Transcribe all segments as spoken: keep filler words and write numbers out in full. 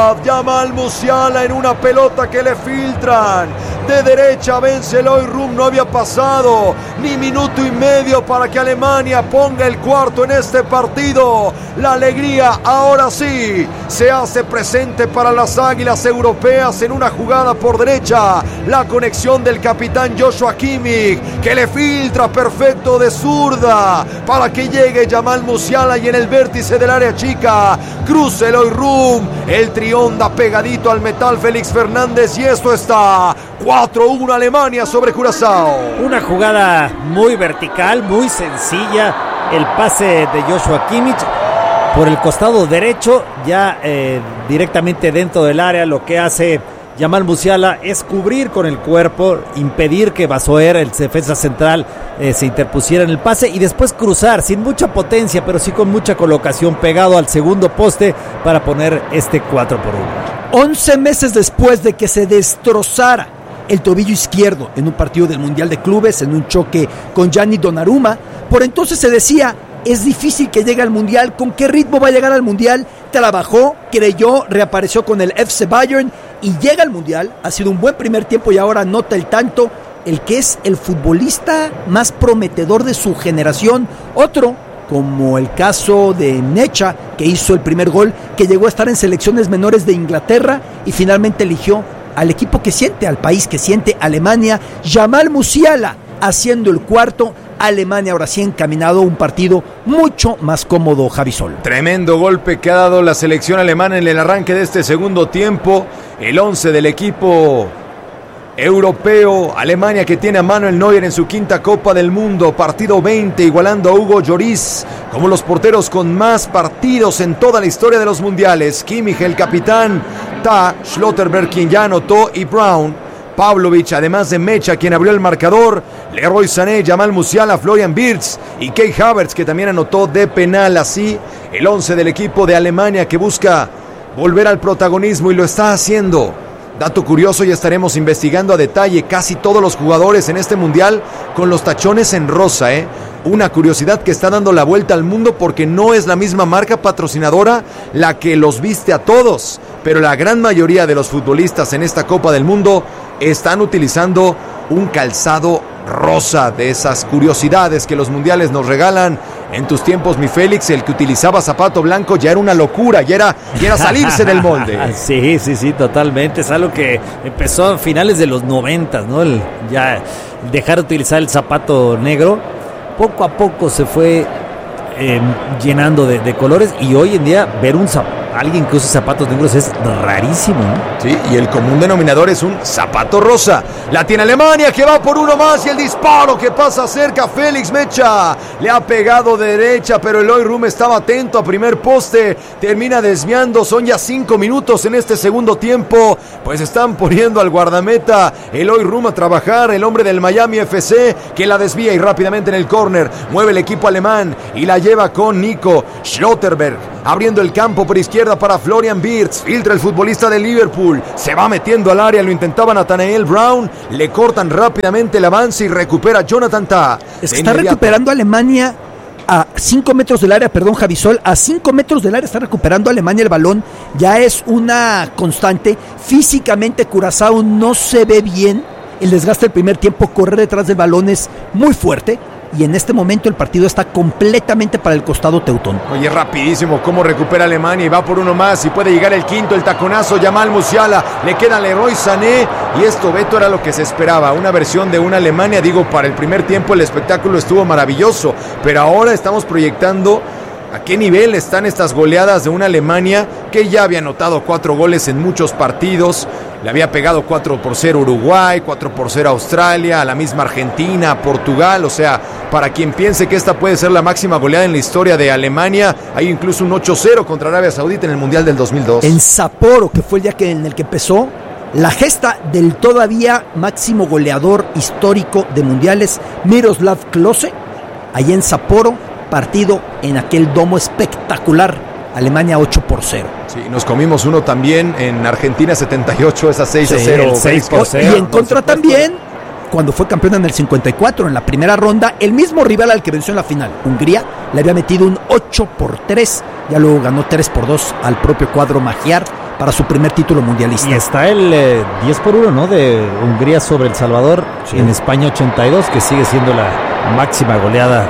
velocidad. Jamal Musiala en una pelota que le filtran. De derecha vence Eloy Room. No había pasado ni minuto y medio para que Alemania ponga el cuarto en este partido. La alegría ahora sí se hace presente para las Águilas europeas en una jugada por derecha. La conexión del capitán Joshua Kimmich, que le filtra perfecto de zurda para que llegue Jamal Musiala, y en el vértice del área chica cruza Eloy Room. El trionda pegadito al metal Félix Fernández, y esto está cuatro uno Alemania sobre Curazao. Una jugada muy vertical, muy sencilla. El pase de Joshua Kimmich por el costado derecho, ya eh, directamente dentro del área. Lo que hace Jamal Musiala es cubrir con el cuerpo, impedir que Basoer, el defensa central, eh, se interpusiera en el pase, y después cruzar sin mucha potencia, pero sí con mucha colocación, pegado al segundo poste para poner este cuatro por uno. once meses después de que se destrozara el tobillo izquierdo en un partido del Mundial de Clubes, en un choque con Gianni Donnarumma, por entonces se decía: es difícil que llegue al Mundial, ¿con qué ritmo va a llegar al Mundial? Trabajó, creyó, reapareció con el F C Bayern y llega al Mundial. Ha sido un buen primer tiempo y ahora nota el tanto, el que es el futbolista más prometedor de su generación. Otro, como el caso de Necha, que hizo el primer gol, que llegó a estar en selecciones menores de Inglaterra y finalmente eligió al equipo que siente, al país que siente, Alemania. Jamal Musiala haciendo el cuarto. Alemania ahora sí encaminado a un partido mucho más cómodo, Javisol. Tremendo golpe que ha dado la selección alemana en el arranque de este segundo tiempo. El once del equipo europeo. Alemania, que tiene a Manuel Neuer en su quinta Copa del Mundo. Partido veinte, igualando a Hugo Lloris como los porteros con más partidos en toda la historia de los mundiales. Kimmich, el capitán. Ta, Schlotterberg, quien ya anotó, y Brown. Pavlovic, además de Mecha, quien abrió el marcador. Leroy Sané, Jamal Musiala, Florian Wirtz y Kai Havertz, que también anotó de penal. Así el once del equipo de Alemania, que busca volver al protagonismo y lo está haciendo. Dato curioso, y estaremos investigando a detalle casi todos los jugadores en este mundial con los tachones en rosa, ¿eh? Una curiosidad que está dando la vuelta al mundo, porque no es la misma marca patrocinadora la que los viste a todos, pero la gran mayoría de los futbolistas en esta Copa del Mundo están utilizando un calzado rosa. De esas curiosidades que los mundiales nos regalan. En tus tiempos, mi Félix, el que utilizaba zapato blanco ya era una locura, ya era, ya era salirse del molde. Sí, sí, sí, totalmente. Es algo que empezó a finales de los noventas, ¿no? El, ya dejar de utilizar el zapato negro, poco a poco se fue eh, llenando de, de colores, y hoy en día ver un zapato, alguien que usa zapatos negros es rarísimo, ¿no? Sí, y el común denominador es un zapato rosa. La tiene Alemania, que va por uno más, y el disparo que pasa cerca. Félix Mecha le ha pegado de derecha, pero Eloy Room estaba atento a primer poste, termina desviando. Son ya cinco minutos en este segundo tiempo, pues están poniendo al guardameta Eloy Room a trabajar, el hombre del Miami F C, que la desvía y rápidamente en el córner mueve el equipo alemán y la lleva con Nico Schlotterberg, abriendo el campo por izquierda para Florian Wirtz. Filtra el futbolista de Liverpool, se va metiendo al área, lo intentaba Nathaniel Brown, le cortan rápidamente el avance y recupera Jonathan Tah. Es que está recuperando Alemania a cinco metros del área, perdón, Javisol, a cinco metros del área está recuperando Alemania el balón. Ya es una constante. Físicamente Curazao no se ve bien. El desgaste del primer tiempo, correr detrás del balón es muy fuerte, y en este momento el partido está completamente para el costado teutón. Oye, rapidísimo cómo recupera Alemania y va por uno más, y puede llegar el quinto, el taconazo. Jamal Musiala, le queda Leroy Sané, y esto, Beto, era lo que se esperaba, una versión de una Alemania. Digo, para el primer tiempo el espectáculo estuvo maravilloso, pero ahora estamos proyectando a qué nivel están estas goleadas de una Alemania que ya había anotado cuatro goles en muchos partidos. Le había pegado cuatro por cero a Uruguay, cuatro por cero a Australia, a la misma Argentina, a Portugal. O sea, para quien piense que esta puede ser la máxima goleada en la historia de Alemania, hay incluso un ocho cero contra Arabia Saudita en el Mundial del dos mil dos. En Sapporo, que fue el día que, en el que empezó la gesta del todavía máximo goleador histórico de mundiales, Miroslav Klose, allá en Sapporo, partido en aquel domo espectacular. Alemania ocho por cero. Sí, nos comimos uno también en Argentina setenta y ocho, esa seis a cero. Sí, seis por cero. Y en contra también, cuando fue campeón en el cincuenta y cuatro, en la primera ronda, el mismo rival al que venció en la final, Hungría, le había metido un ocho por tres. Ya luego ganó tres por dos al propio cuadro magiar. para su primer título mundialista. Y está el eh, diez por uno, ¿no? De Hungría sobre El Salvador, sí. En España ochenta y dos, que sigue siendo la máxima goleada,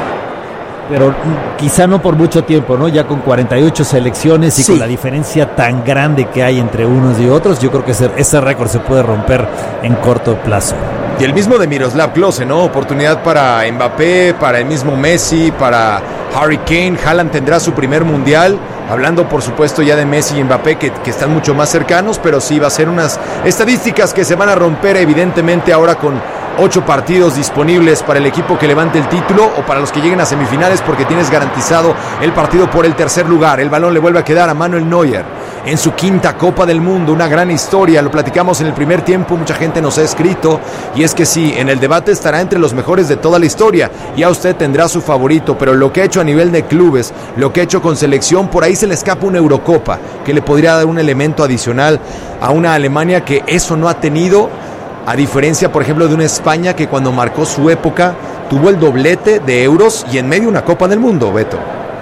pero quizá no por mucho tiempo, ¿no? Ya con cuarenta y ocho selecciones y sí. Con la diferencia tan grande que hay entre unos y otros, yo creo que ese, ese récord se puede romper en corto plazo. Y el mismo de Miroslav Klose, ¿no? Oportunidad para Mbappé, para el mismo Messi, para Harry Kane. Haaland tendrá su primer mundial. Hablando, por supuesto, ya de Messi y Mbappé, que, que están mucho más cercanos, pero sí va a ser unas estadísticas que se van a romper, evidentemente, ahora con ocho partidos disponibles para el equipo que levante el título o para los que lleguen a semifinales, porque tienes garantizado el partido por el tercer lugar. El balón le vuelve a quedar a Manuel Neuer en su quinta Copa del Mundo, una gran historia, lo platicamos en el primer tiempo, mucha gente nos ha escrito, y es que sí, en el debate estará entre los mejores de toda la historia, ya usted tendrá su favorito, pero lo que ha hecho a nivel de clubes, lo que ha hecho con selección, por ahí se le escapa una Eurocopa, que le podría dar un elemento adicional a una Alemania que eso no ha tenido, a diferencia, por ejemplo, de una España que cuando marcó su época, tuvo el doblete de euros y en medio una Copa del Mundo, Beto.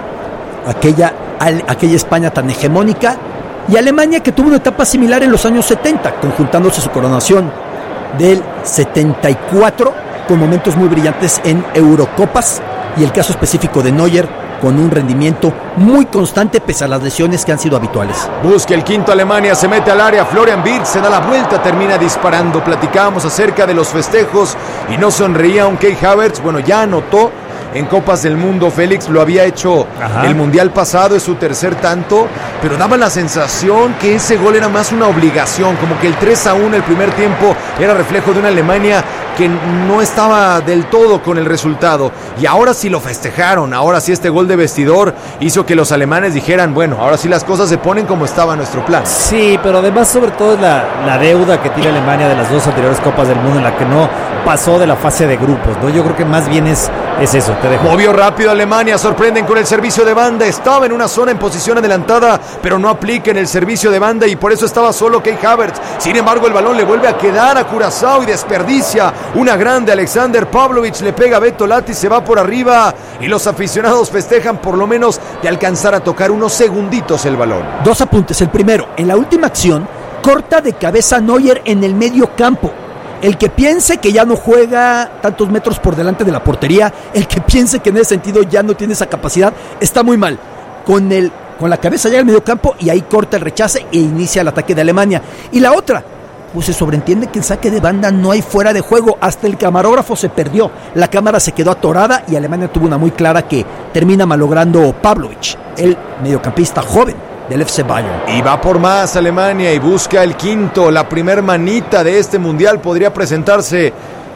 Aquella, aquella España tan hegemónica, y Alemania que tuvo una etapa similar en los años setenta, conjuntándose su coronación del setenta y cuatro con momentos muy brillantes en Eurocopas, y el caso específico de Neuer con un rendimiento muy constante pese a las lesiones que han sido habituales. Busca el quinto Alemania, se mete al área, Florian Wirtz se da la vuelta, termina disparando. Platicábamos acerca de los festejos y no sonreía un Kai Havertz, bueno, ya anotó en Copas del Mundo, Félix, lo había hecho Ajá. el Mundial pasado, es su tercer tanto, pero daba la sensación que ese gol era más una obligación, como que el tres a uno el primer tiempo era reflejo de una Alemania que no estaba del todo con el resultado, y ahora sí lo festejaron, ahora sí este gol de vestidor hizo que los alemanes dijeran, bueno, ahora sí las cosas se ponen como estaba nuestro plan. Sí, pero además sobre todo es la, la deuda que tiene Alemania de las dos anteriores Copas del Mundo en la que no pasó de la fase de grupos, ¿no? Yo creo que más bien es, es eso, te dejo. Movió rápido Alemania, sorprenden con el servicio de banda, estaba en una zona en posición adelantada, pero no aplica en el servicio de banda y por eso estaba solo Kai Havertz. Sin embargo, el balón le vuelve a quedar a Curazao y desperdicia una grande. Alexander Pavlovich le pega a Beto Lati, se va por arriba y los aficionados festejan por lo menos de alcanzar a tocar unos segunditos el balón. Dos apuntes, el primero, en la última acción, corta de cabeza Neuer en el medio campo. El que piense que ya no juega tantos metros por delante de la portería, el que piense que en ese sentido ya no tiene esa capacidad, está muy mal. Con, el, con la cabeza ya en el medio campo y ahí corta el rechace e inicia el ataque de Alemania. Y la otra, pues se sobreentiende que en saque de banda no hay fuera de juego, hasta el camarógrafo se perdió, la cámara se quedó atorada y Alemania tuvo una muy clara que termina malogrando Pavlovich, el mediocampista joven del F C Bayern. Y va por más Alemania y busca el quinto, la primer manita de este mundial podría presentarse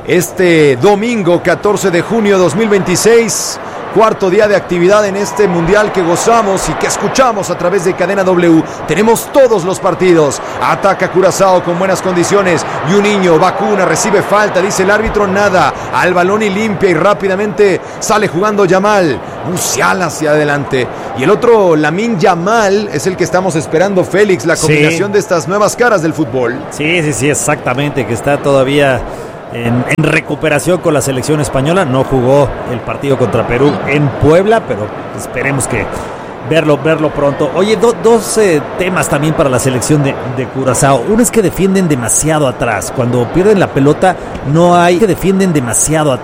este domingo catorce de junio dos mil veintiséis, cuarto día de actividad en este mundial que gozamos y que escuchamos a través de Cadena W. Tenemos todos los partidos. Ataca Curazao con buenas condiciones y un niño vacuna, recibe falta, dice el árbitro, nada, al balón y limpia y rápidamente sale jugando Yamal, Musiala hacia adelante y el otro Lamine Yamal es el que estamos esperando, Félix, la combinación sí. de estas nuevas caras del fútbol. Sí, sí, sí, exactamente, que está todavía En, en recuperación con la selección española. No jugó el partido contra Perú en Puebla, pero esperemos que verlo, verlo pronto. Oye, do, dos eh, temas también para la selección de, de Curazao. Uno es que defienden demasiado atrás. Cuando pierden la pelota no hay, que defienden demasiado atrás.